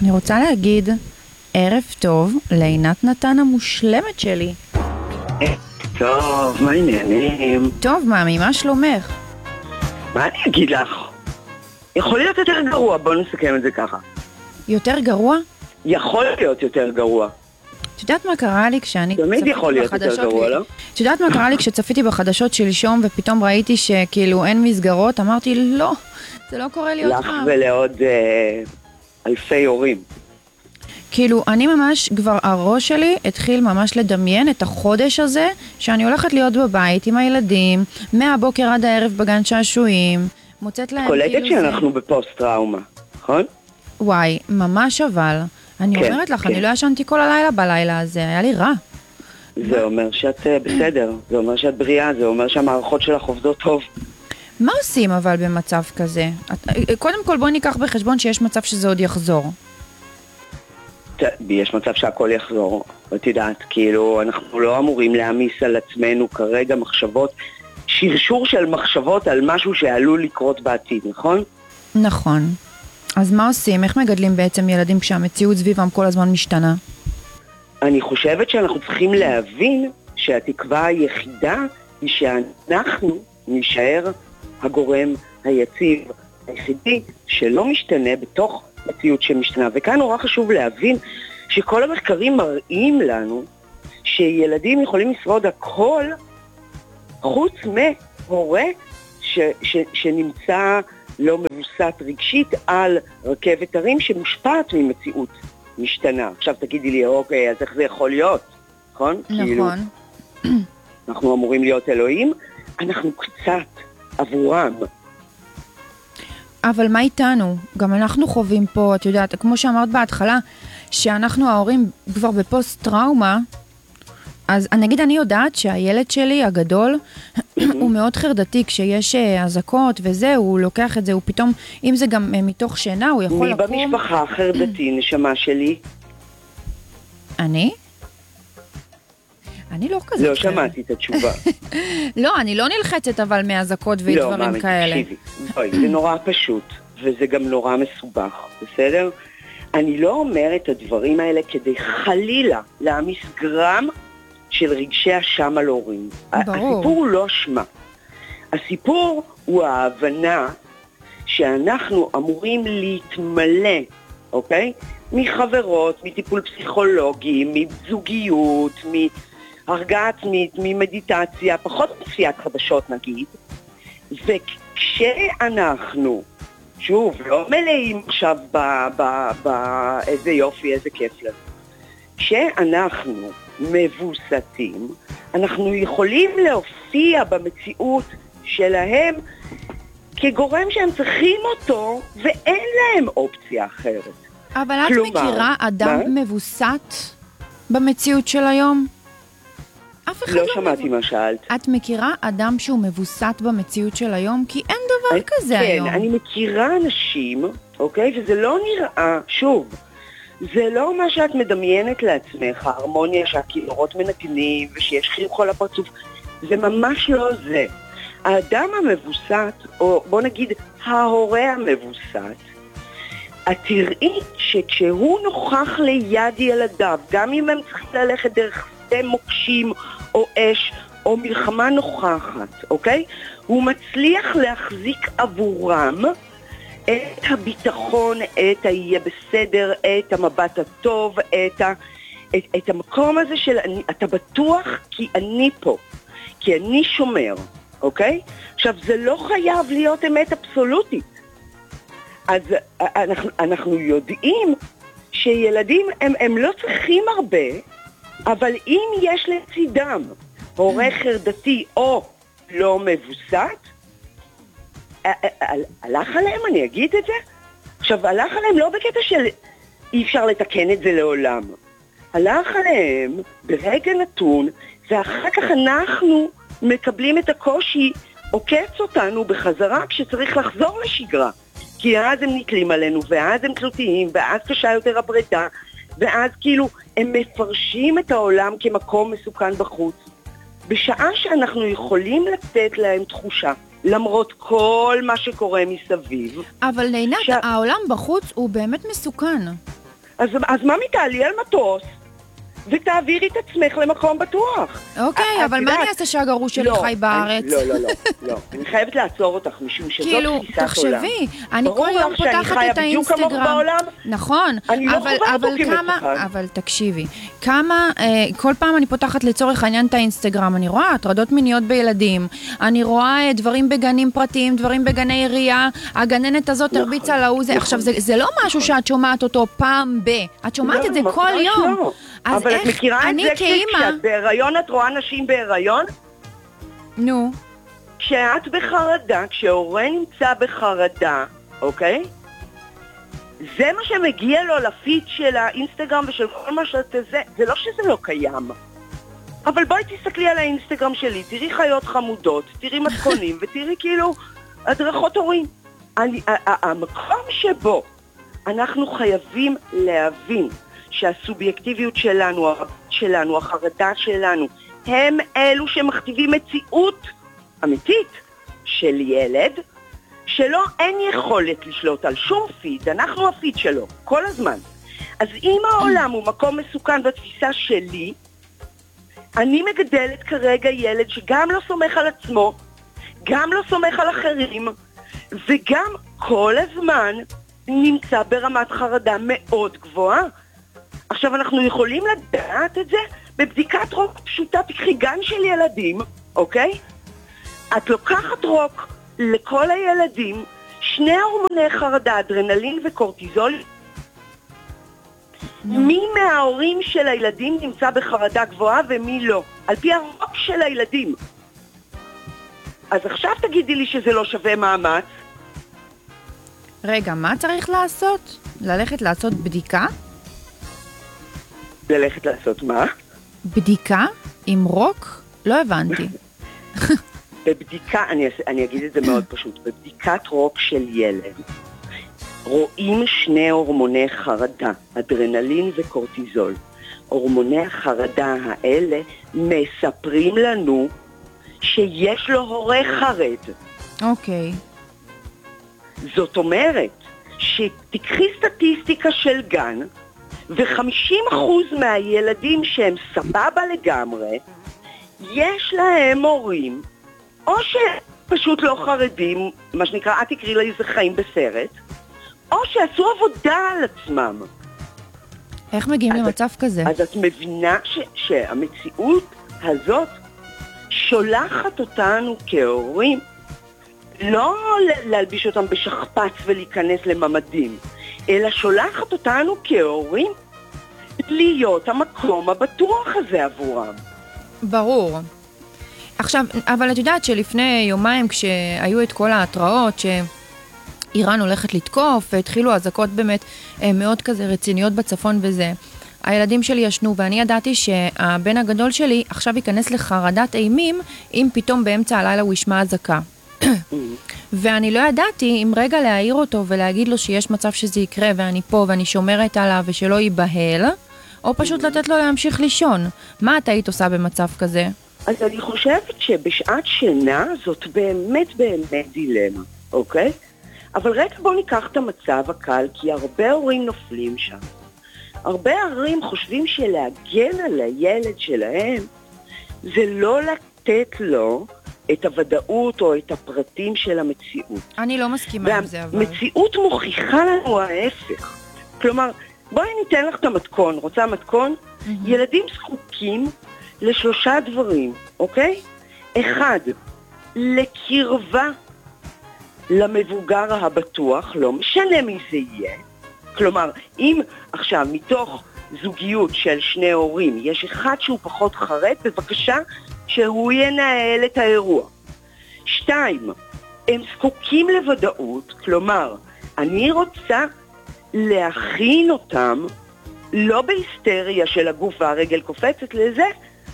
אני רוצה להגיד ערב טוב לעינת נתן המושלמת שלי. טוב, מה העניינים? טוב, מאמי, מה שלומך? מה אני אגיד לך? יכול להיות יותר גרוע, בוא נסכם את זה ככה. יותר גרוע? יכול להיות יותר גרוע. את יודעת מה קרה לי כשאני תמיד יכול להיות יותר גרוע, לא? את יודעת מה קרה לי כשצפיתי בחדשות שלשום ופתאום ראיתי שכאילו אין מסגרות? אמרתי לא, זה לא קורה לי עוד לך פעם. ולעוד אלפי הורים. כאילו, אני ממש, כבר הראש שלי התחיל ממש לדמיין את החודש הזה, שאני הולכת להיות בבית עם הילדים, מהבוקר עד הערב בגן שעשועים, מוצאת להם כאילו זה... קולטת שאנחנו בפוסט טראומה, נכון? וואי, ממש אבל. אני כן, אומרת לך, כן. אני לא ישנתי כל הלילה בלילה הזה, היה לי רע. זה אומר שאת בסדר, זה אומר שאת בריאה, זה אומר שהמערכות שלך עובדות טוב. מה עושים אבל במצב כזה? קודם כל בואי ניקח בחשבון שיש מצב שזה עוד יחזור. יש מצב שהכל יחזור, את יודעת, כאילו אנחנו לא אמורים להעמיס על עצמנו כרגע מחשבות, שרשור של מחשבות על משהו שעלול לקרות בעתיד, נכון? נכון. אז מה עושים? איך מגדלים בעצם ילדים כשהמציאות סביבם כל הזמן משתנה? אני חושבת שאנחנו צריכים להבין שהתקווה היחידה היא שאנחנו נשאר הגורם היציב היחידי שלא משתנה בתוך מציאות שמשתנה. וכאן נורא חשוב להבין שכל המחקרים מראים לנו שילדים יכולים לשרוד הכל חוץ מהורה שנמצא לא מבוסת רגשית על רכבת הרים שמושפעת ממציאות משתנה. עכשיו תגידי לי, אוקיי, אז איך זה יכול להיות? נכון? נכון. כאילו, אנחנו אמורים להיות אלוהים, אנחנו קצת עבורם. אבל מה איתנו? גם אנחנו חווים פה, את יודעת, כמו שאמרת בהתחלה, שאנחנו ההורים כבר בפוסט טראומה, אז נגיד אני יודעת שהילד שלי הגדול הוא מאוד חרדתי, כשיש אזעקות וזה, הוא לוקח את זה, הוא פתאום, אם זה גם מתוך שינה, הוא יכול לקום. מי במשפחה חרדתי, נשמה שלי? אני? אני לא כזה. לא שמעתי את התשובה. לא, אני לא נלחצת אבל מאזעקות ודברים כאלה. תקשיבי, בואי, זה נורא פשוט, וזה גם נורא מסובך, בסדר? אני לא אומר את הדברים האלה כדי חלילה להעמיס גרם של רגשי אשם על הורים. ברור. הסיפור הוא לא אשמה. הסיפור הוא ההבנה שאנחנו אמורים להתמלא, אוקיי? מחברות, מטיפול פסיכולוגי, מזוגיות, מהרגעה עצמית, ממדיטציה, פחות מצפיית חדשות נגיד. וכשאנחנו, שוב, לא מלאים עכשיו איזה יופי, איזה כיף לנו. כשאנחנו מבוסתים, אנחנו יכולים להופיע במציאות שלהם כגורם שהם צריכים אותו, ואין להם אופציה אחרת. אבל את מכירה אדם מבוסת במציאות של היום? אף אחד לא שמעתי מה שאלת. את מכירה אדם שהוא מבוסת במציאות של היום? כי אין דבר כזה היום. כן, אני מכירה אנשים, אוקיי? וזה לא נראה, שוב, זה לא מה שאת מדמיינת לעצמך, ההרמוניה שהכינורות מנגנים ושיש חיוך על הפרצוף, זה ממש לא זה. האדם המבוסת, או בוא נגיד ההורה המבוסת, את תראי שכשהוא נוכח ליד ילדיו, גם אם הם צריכים ללכת דרך שדה מוקשים או אש או מלחמה נוכחת, אוקיי? הוא מצליח להחזיק עבורם את הביטחון, את היהיה בסדר, את המבט הטוב, את המקום הזה של אתה בטוח כי אני פה, כי אני שומר, אוקיי? עכשיו זה לא חייב להיות אמת אבסולוטית. אז אנחנו יודעים שילדים הם לא צריכים הרבה, אבל אם יש לצידם הורה חרדתי או לא מבוסת, הלך עליהם, אני אגיד את זה? עכשיו, הלך עליהם לא בקטע של אי אפשר לתקן את זה לעולם. הלך עליהם ברגע נתון, ואחר כך אנחנו מקבלים את הקושי, עוקץ אותנו בחזרה כשצריך לחזור לשגרה. כי אז הם נתלים עלינו, ואז הם תלותיים, ואז קשה יותר הפרידה, ואז כאילו הם מפרשים את העולם כמקום מסוכן בחוץ. בשעה שאנחנו יכולים לתת להם תחושה, למרות כל מה שקורה מסביב. אבל לעינת, העולם בחוץ הוא באמת מסוכן. אז מה מתעלי על מטוס, ותעבירי את עצמך למקום בטוח. אוקיי, אבל מה אני אעשה שהגרוש שלי חי בארץ? לא. אני חייבת לעצור אותך, משום שזאת תפיסת עולם. כאילו, תחשבי, אני כל יום פותחת את האינסטגרם. נכון, אבל תקשיבי, כל פעם אני פותחת לצורך העניין את האינסטגרם, אני רואה הטרדות מיניות בילדים, אני רואה דברים בגנים פרטיים, דברים בגני עירייה, הגננת הזאת הרביצה להוא, עכשיו זה לא משהו שאת שומעת אותו פעם את שומעת את זה כל יום. אבל את מכירה את זה כשאת בהיריון, את רואה נשים בהיריון? נו. כשאת בחרדה, כשהורה נמצא בחרדה, אוקיי? זה מה שמגיע לו לפיד של האינסטגרם ושל כל מה שאתה זה לא שזה לא קיים. אבל בואי תסתכלי על האינסטגרם שלי, תראי חיות חמודות, תראי מתכונים ותראי כאילו הדרכות הורים. המקום שבו אנחנו חייבים להבין שהסובייקטיביות שלנו, החרדה שלנו, הם אלו שמכתיבים מציאות אמיתית של ילד, שלא אין יכולת לשלוט על שום פיד, אנחנו הפיד שלו, כל הזמן. אז אם העולם הוא מקום מסוכן בתפיסה שלי, אני מגדלת כרגע ילד שגם לא סומך על עצמו, גם לא סומך על אחרים, וגם כל הזמן נמצא ברמת חרדה מאוד גבוהה. עכשיו אנחנו יכולים לדעת את זה בבדיקת רוק פשוטה, תקחי גן של ילדים, אוקיי? את לוקחת רוק לכל הילדים, 2 הורמוני חרדה, אדרנלין וקורטיזול. מי מההורים של הילדים נמצא בחרדה גבוהה ומי לא? על פי הרוק של הילדים. אז עכשיו תגידי לי שזה לא שווה מאמץ. רגע, מה צריך לעשות? ללכת לעשות בדיקה? ללכת לעשות מה? בדיקה? עם רוק? לא הבנתי. בבדיקה, אני אגיד את זה מאוד פשוט, בבדיקת רוק של ילד, רואים 2 הורמוני חרדה, אדרנלין וקורטיזול. הורמוני החרדה האלה מספרים לנו שיש לו הורה חרד. אוקיי. זאת אומרת, שתקחי סטטיסטיקה של גן, ו50% מהילדים שהם סבבה לגמרי, יש להם הורים, או שפשוט לא חרדים, מה שנקרא, את תקראי לה איזה חיים בסרט, או שעשו עבודה על עצמם. איך מגיעים למצב כזה? אז את מבינה שהמציאות הזאת שולחת אותנו כהורים, לא להלביש אותם בשכפץ ולהיכנס לממדים, אלא שולחת אותנו כהורים להיות המקום הבטוח הזה עבורם. ברור. עכשיו, אבל את יודעת שלפני יומיים כשהיו את כל ההתראות שאיראן הולכת לתקוף והתחילו הזקות באמת מאוד כזה רציניות בצפון וזה, הילדים שלי ישנו ואני ידעתי שהבן הגדול שלי עכשיו ייכנס לחרדת אימים אם פתאום באמצע הלילה הוא ישמע הזקה. ואני לא ידעתי אם רגע להעיר אותו ולהגיד לו שיש מצב שזה יקרה ואני פה ואני שומרת עליו ושלא ייבהל, או פשוט לתת לו להמשיך לישון. מה את היית עושה במצב כזה? אז אני חושבת שבשעת שינה זאת באמת דילמה, אוקיי? אבל רגע בוא ניקח את המצב הקל, כי הרבה הורים נופלים שם. הרבה הורים חושבים שלהגן על הילד שלהם זה לא לתת לו את הוודאות או את הפרטים של המציאות. אני לא מסכימה עם זה, אבל... והמציאות מוכיחה לנו ההפך. כלומר, בואי ניתן לך את המתכון. רוצה מתכון? ילדים זקוקים ל3 דברים, אוקיי? 1, לקרבה למבוגר הבטוח, לא משנה מי זה יהיה. כלומר, אם עכשיו מתוך זוגיות של 2 הורים יש אחד שהוא פחות חרד, בבקשה שהוא ינהל את האירוע. 2, הם זקוקים לוודאות, כלומר, אני רוצה להכין אותם, לא בהיסטריה של הגוף והרגל קופצת לזה,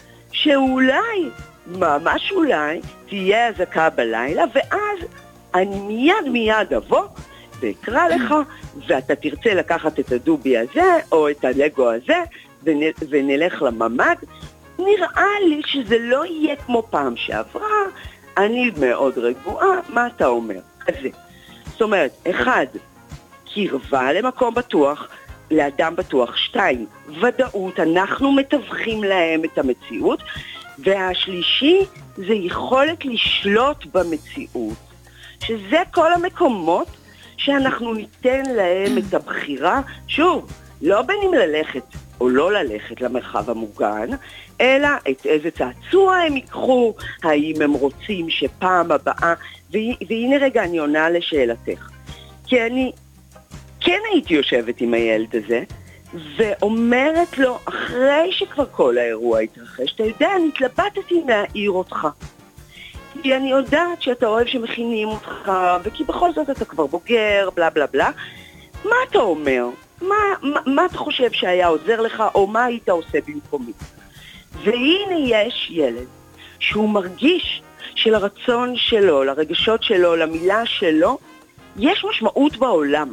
שאולי, ממש אולי, תהיה הזקה בלילה, ואז אני מיד אבוא ואקרא לך, ואתה תרצה לקחת את הדובי הזה, או את הלגו הזה, ונלך לממד. נראה לי שזה לא יהיה כמו פעם שעברה, אני מאוד רגועה, מה אתה אומר? כזה. זאת אומרת, 1, קרבה למקום בטוח, לאדם בטוח. 2, ודאות, אנחנו מתווכים להם את המציאות. והשלישי זה יכולת לשלוט במציאות, שזה כל המקומות שאנחנו ניתן להם את הבחירה, שוב, לא בין אם ללכת או לא ללכת למרחב המוגן, אלא את איזה צעצוע הם ייקחו, האם הם רוצים שפעם הבאה, והנה רגע אני עונה לשאלתך, כי אני כן הייתי יושבת עם הילד הזה, ואומרת לו, אחרי שכבר כל האירוע התרחש, אתה יודע, אני התלבטתי להעיר אותך. כי אני יודעת שאתה אוהב שמכינים אותך, וכי בכל זאת אתה כבר בוגר, בלה בלה בלה. מה אתה אומר? מה אתה חושב שהיה עוזר לך, או מה היית עושה במקומי? והנה יש ילד שהוא מרגיש שלרצון שלו, לרגשות שלו, למילה שלו, יש משמעות בעולם.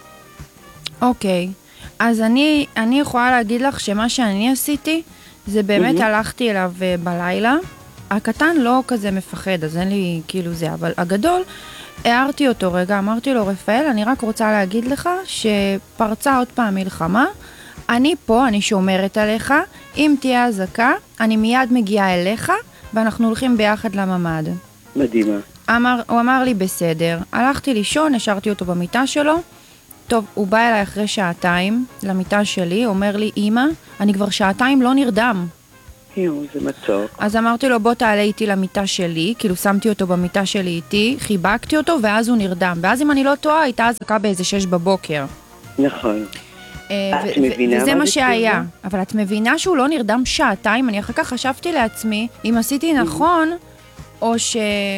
אוקיי. אז אני יכולה להגיד לך שמה שאני עשיתי, זה באמת הלכתי אליו בלילה. הקטן לא כזה מפחד, אז אין לי כאילו זה, אבל הגדול, הערתי אותו רגע, אמרתי לו, רפאל, אני רק רוצה להגיד לך שפרצה עוד פעם מלחמה, אני פה, אני שומרת עליך, אם תהיה הזקה, אני מיד מגיעה אליך, ואנחנו הולכים ביחד לממד. מדהימה. הוא אמר לי בסדר, הלכתי לישון, השארתי אותו במיטה שלו, טוב, הוא בא אליי אחרי 2 שעתיים למיטה שלי, אומר לי, אמא, אני כבר 2 שעתיים לא נרדם. זה מתוק. אז אמרתי לו, בוא תעלה איתי למיטה שלי, כאילו שמתי אותו במיטה שלי איתי, חיבקתי אותו, ואז הוא נרדם. ואז אם אני לא טועה, הייתה הזקה באיזה 6 בבוקר. נכון. את מבינה וזה מה שהיה. אבל את מבינה שהוא לא נרדם 2 שעתיים? אני אחר כך חשבתי לעצמי, אם עשיתי נכון, או ש...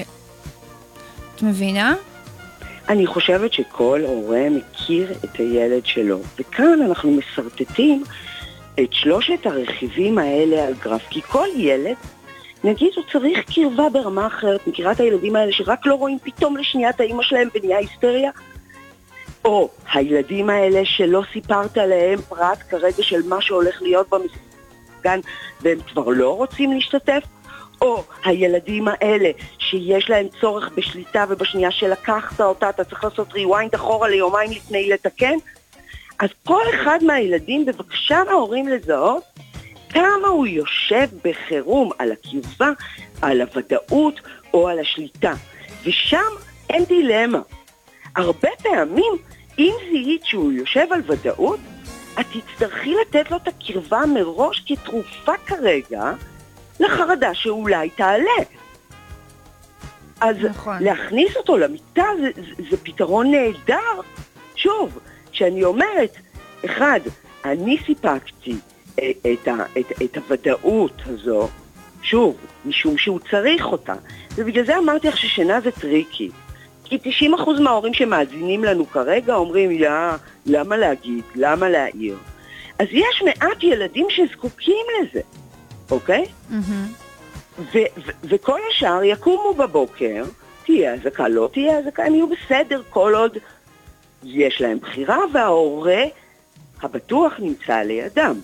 את מבינה? אני חושבת שכל הורה מכיר את הילד שלו, וכאן אנחנו מסרטטים את 3 הרכיבים האלה על גרף, כי כל ילד, נגיד הוא צריך קרבה ברמה אחרת, מכירה את הילדים האלה שרק לא רואים פתאום לשנייה את האמא שלהם ונהיה היסטריה, או הילדים האלה שלא סיפרת עליהם פרט כרגע של מה שהולך להיות במסגן, והם כבר לא רוצים להשתתף, או הילדים האלה שיש להם צורך בשליטה ובשנייה שלקחת אותה, אתה צריך לעשות ריוויינד אחורה ליומיים לפני לתקן. אז כל אחד מהילדים בבקשה מההורים לזהות כמה הוא יושב בחירום על הקרבה, על הוודאות או על השליטה. ושם אין דילמה. הרבה פעמים, אם זיהית שהוא יושב על ודאות, את תצטרכי לתת לו את הקרבה מראש כתרופה כרגע, לחרדה שאולי תעלה. אז נכון. להכניס אותו למיטה זה פתרון נהדר. שוב, שאני אומרת, אחד, אני סיפקתי את הוודאות הזו, שוב, משום שהוא צריך אותה. ובגלל זה אמרתי לך ששינה זה טריקי. כי 90% מההורים שמאזינים לנו כרגע אומרים, למה להגיד, למה להעיר? אז יש מעט ילדים שזקוקים לזה. אוקיי? וכל השאר יקומו בבוקר, תהיה הזקה, לא תהיה הזקה, הם יהיו בסדר כל עוד יש להם בחירה, וההורה הבטוח נמצא לידם.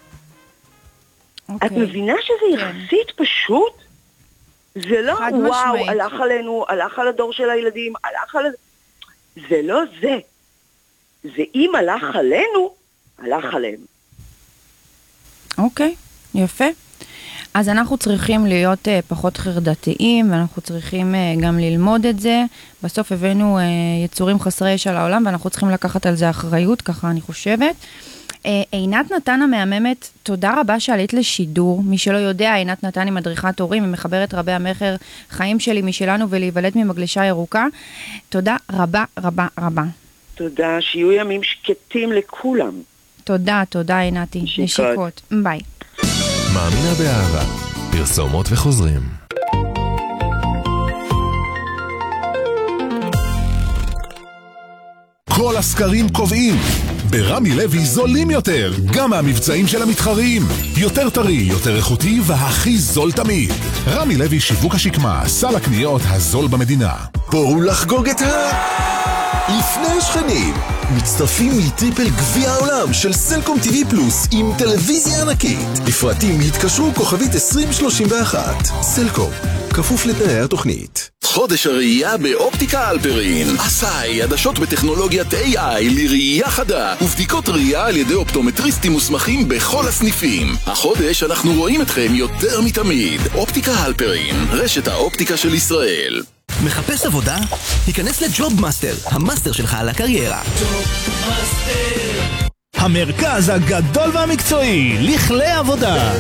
את מבינה שזה יחסית פשוט? זה לא וואו, הלך עלינו, הלך על הדור של הילדים, הלך על... זה לא זה. זה אם הלך עלינו, הלך עליהם. אוקיי, יפה. אז אנחנו צריכים להיות פחות חרדתיים, ואנחנו צריכים גם ללמוד את זה. בסוף הבאנו יצורים חסרי ישע לעולם, ואנחנו צריכים לקחת על זה אחריות, ככה אני חושבת. עינת נתן המהממת, תודה רבה שעלית לשידור. מי שלא יודע, עינת נתן היא מדריכת הורים, היא מחברת רבי המחר חיים שלי משלנו ולהיוולד ממגלשה ירוקה. תודה רבה רבה רבה. תודה, שיהיו ימים שקטים לכולם. תודה, תודה עינתי. נשיקות. ביי. מאמינה באהבה, פרסומות וחוזרים. כל הסקרים קובעים, ברמי לוי זולים יותר, גם מהמבצעים של המתחרים. יותר טרי, יותר איכותי והכי זול תמיד. רמי לוי שיווק השקמה, סל הקניות הזול במדינה. בואו לחגוג את לפני השכנים. מצטרפים לטריפל גביע העולם של סלקום TV פלוס עם טלוויזיה ענקית. לפרטים התקשרו כוכבית 2031. סלקום, כפוף לתנאי התוכנית. חודש הראייה באופטיקה אלפרין. אסאי, עדשות בטכנולוגיית AI לראייה חדה ובדיקות ראייה על ידי אופטומטריסטים מוסמכים בכל הסניפים. החודש אנחנו רואים אתכם יותר מתמיד. אופטיקה אלפרין, רשת האופטיקה של ישראל. מחפש עבודה? היכנס לג'וב מאסטר, המאסטר שלך על הקריירה. המרכז הגדול והמקצועי לכלי עבודה.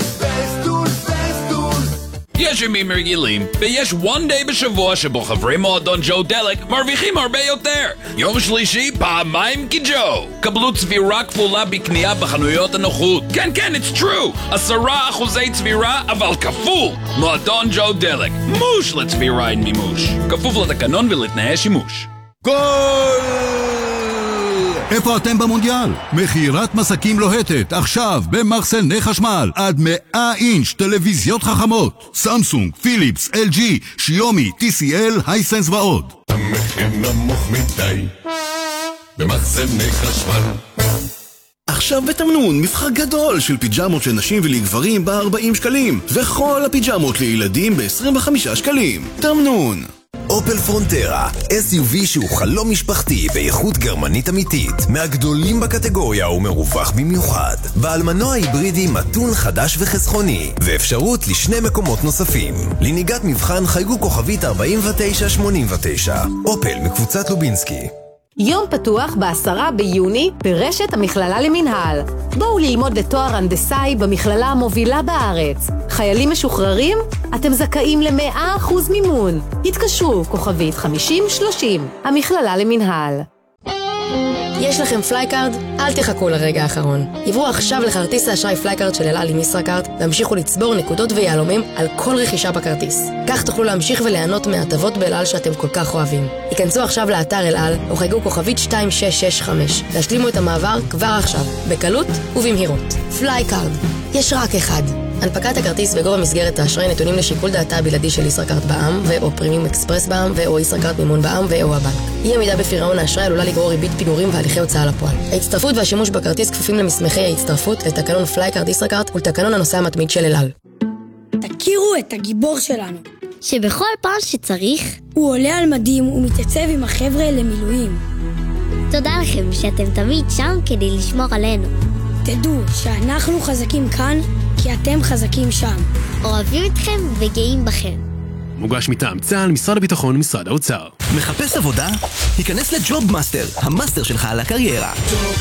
יש ימים רגילים, ויש one day בשבוע שבו חברי מועדון ג'ו דלק מרוויחים הרבה יותר. יום שלישי, פעמיים כג'ו. קבלו צבירה כפולה בקנייה בחנויות הנוחות. כן, it's true. 10% צבירה, אבל כפול. מועדון ג'ו דלק. מוש לצבירה עם מימוש. כפוף לתקנון ולתנאי שימוש. גול! איפה אתם במונדיאל? מכירת מסקים לוהטת, עכשיו במחסני חשמל, עד 100 אינץ' טלוויזיות חכמות, סמסונג, פיליפס, LG, שיומי, TCL, הייסנס ועוד. המחיר נמוך מדי במחסני חשמל. עכשיו בתמנון, מבחר גדול של פיג'מות של נשים ולגברים ב-40 שקלים, וכל הפיג'מות לילדים ב-25 שקלים. תמנון. אופל פרונטרה, SUV שהוא חלום משפחתי באיכות גרמנית אמיתית, מהגדולים בקטגוריה ומרווח במיוחד. בעל מנוע היברידי מתון חדש וחסכוני, ואפשרות לשני מקומות נוספים. לנהיגת מבחן חייגו כוכבית 4989. אופל מקבוצת לובינסקי. יום פתוח ב10 ביוני ברשת המכללה למנהל. בואו ללמוד לתואר הנדסאי במכללה המובילה בארץ. חיילים משוחררים? אתם זכאים ל100% מימון. התקשרו כוכבית 5030. המכללה למנהל. יש לכם פלייקארד? אל תחכו לרגע האחרון. עברו עכשיו לכרטיס האשראי פלייקארד של אל על עם ישראכרט והמשיכו לצבור נקודות ויהלומים על כל רכישה בכרטיס. כך תוכלו להמשיך וליהנות מהטבות באל על שאתם כל כך אוהבים. היכנסו עכשיו לאתר אל על או חייגו כוכבית 2665. להשלימו את המעבר כבר עכשיו, בקלות ובמהירות. פלייקארד. יש רק אחד. הנפקת הכרטיס וגובה מסגרת האשראי נתונים לשיקול דעתה הבלעדי של ישראכרט בע"מ ו/או פרימיום אקספרס בע"מ ו/או ישראכרט מימון בע"מ ו/או הבנק. אי עמידה בפירעון האשראי עלולה לגרור ריבית פיגורים והליכי הוצאה לפועל. ההצטרפות והשימוש בכרטיס כפופים למסמכי ההצטרפות, לתקנון פלייקארד ישראכרט ולתקנון הנוסע המתמיד של אל על. תכירו את הגיבור שלנו, שבכל פעם שצריך הוא עולה על מדים ומתייצב עם החבר'ה למילואים. תודה לכם שאתם תמיד שם כדי לשמור עלינו. תדעו שאנחנו חזקים כאן כי אתם חזקים שם. אוהבים אתכם וגאים בכם. מוגש מטעם צה"ל, משרד הביטחון ומשרד האוצר. מחפש עבודה? היכנס לג'וב מאסטר, המאסטר שלך על הקריירה.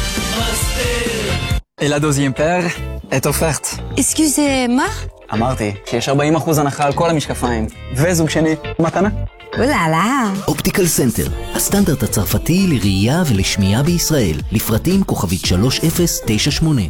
Et la deuxième paire est offerte. Excusez-moi? אמרתי שיש 40% הנחה על כל המשקפיים, וזוג שני מתנה. אוללה. אופטיקל סנטר, הסטנדרט הצרפתי לראייה ולשמיעה בישראל, לפרטים כוכבית 3098.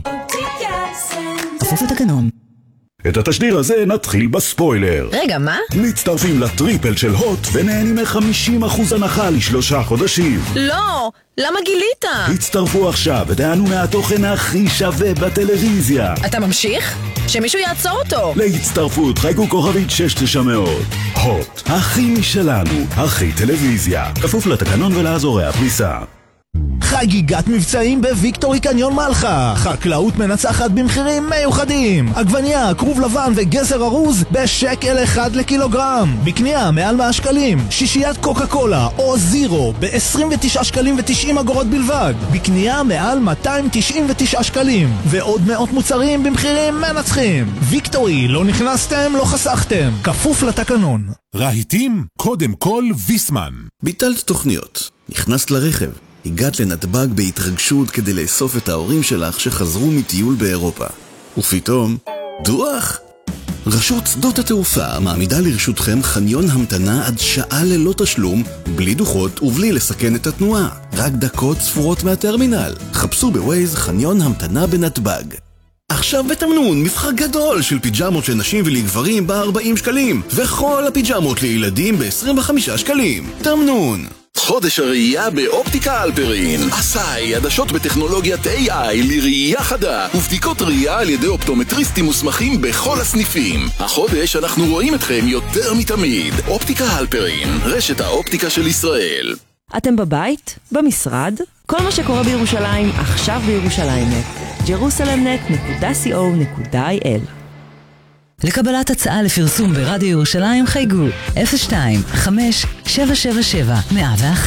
כפוף לתקנון. את התשדיר הזה נתחיל בספוילר. רגע, מה? מצטרפים לטריפל של הוט ונהנים מ-50% הנחה ל3 חודשים. לא, למה גילית? הצטרפו עכשיו ותענו מהתוכן הכי שווה בטלוויזיה. אתה ממשיך? שמישהו יעצור אותו. להצטרפות חייגו כוכבית 6900. הוט, הכי משלנו, הכי טלוויזיה. כפוף לתקנון ולאזורי הפריסה. חגיגת מבצעים בוויקטורי קניון מלחה. חקלאות מנצחת במחירים מיוחדים. עגבניה, כרוב לבן וגזר ארוז בשקל אחד לקילוגרם. בקנייה מעל 100 שקלים. שישיית קוקה קולה או זירו ב-29 שקלים ו90 אגורות בלבד. בקנייה מעל 299 שקלים. ועוד מאות מוצרים במחירים מנצחים. ויקטורי, לא נכנסתם, לא חסכתם. כפוף לתקנון. רהיטים, קודם כל ויסמן. ביטלת תוכניות, נכנסת לרכב, הגעת לנתב"ג בהתרגשות כדי לאסוף את ההורים שלך שחזרו מטיול באירופה. ופתאום, דוח! רשות שדות התעופה מעמידה לרשותכם חניון המתנה עד שעה ללא תשלום, בלי דוחות ובלי לסכן את התנועה. רק דקות ספורות מהטרמינל. חפשו בווייז חניון המתנה בנתב"ג. עכשיו בתמנון, מבחר גדול של פיג'מות של נשים ולגברים ב-40 שקלים, וכל הפיג'מות לילדים ב-25 שקלים. תמנון. חודש הראייה באופטיקה אלפרין. אסאי, עדשות בטכנולוגיית AI לראייה חדה ובדיקות ראייה על ידי אופטומטריסטים מוסמכים בכל הסניפים. החודש אנחנו רואים אתכם יותר מתמיד. אופטיקה אלפרין, רשת האופטיקה של ישראל. אתם בבית? במשרד? כל מה שקורה בירושלים עכשיו בירושלים.net. jerusalemnet.co.il לקבלת הצעה לפרסום ברדיו ירושלים חייגו 02-5-777-101.